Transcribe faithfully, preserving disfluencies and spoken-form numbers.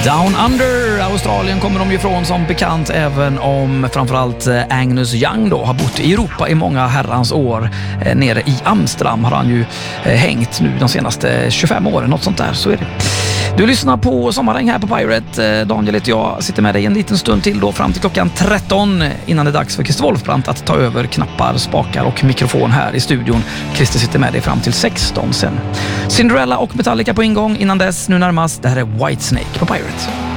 Down Under, Australien kommer de ju från som bekant, även om framförallt Angus Young då har bott i Europa i många herrans år. Nere i Amsterdam har han ju hängt nu de senaste tjugofem åren, något sånt där, så är det. Du lyssnar på Sommarregn här på Pirate. Daniel och jag sitter med dig en liten stund till då fram till klockan tretton innan det är dags för Christer Wolfbrandt att ta över knappar, spakar och mikrofon här i studion. Christer sitter med dig fram till sexton sen. Cinderella och Metallica på ingång innan dess. Nu närmast, det här är Whitesnake på Pirate.